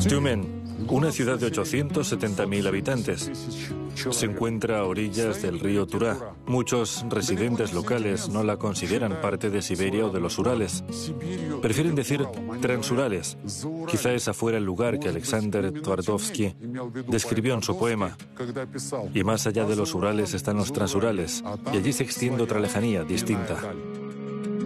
Tyumen, una ciudad de 870.000 habitantes. Se encuentra a orillas del río Turá. Muchos residentes locales no la consideran parte de Siberia o de los Urales. Prefieren decir Transurales. Quizá ese fuera el lugar que Alexander Twardovsky describió en su poema. Y más allá de los Urales están los Transurales, y allí se extiende otra lejanía distinta.